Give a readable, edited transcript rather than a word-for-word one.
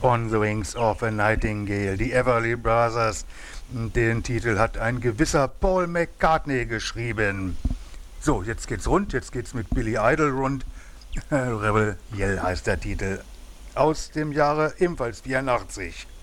On the Wings of a Nightingale, die Everly Brothers. Den Titel hat ein gewisser Paul McCartney geschrieben. So, jetzt geht's rund, jetzt geht's mit Billy Idol rund. Rebel Yell heißt der Titel. Aus dem Jahre ebenfalls 84.